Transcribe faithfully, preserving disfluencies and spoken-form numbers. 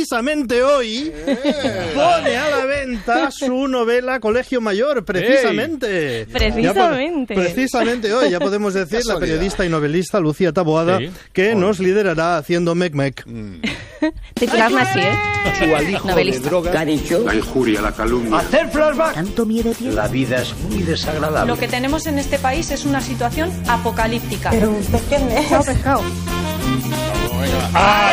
precisamente hoy pone a la venta su novela Colegio Mayor, precisamente. Precisamente. Ya, precisamente hoy, ya podemos decir, la periodista y novelista Lucía Taboada, Sí. que nos liderará haciendo mec-mec. Mm. Titularme así, ¿eh? Su alijo Novelista. de droga. ¿Qué ha dicho? La injuria, la calumnia. Hacer flashback. ¿Tanto miedo tiene? La vida es muy desagradable. Lo que tenemos en este país es una situación apocalíptica. Pero, ¿qué me? Pescado, pescado. Ah,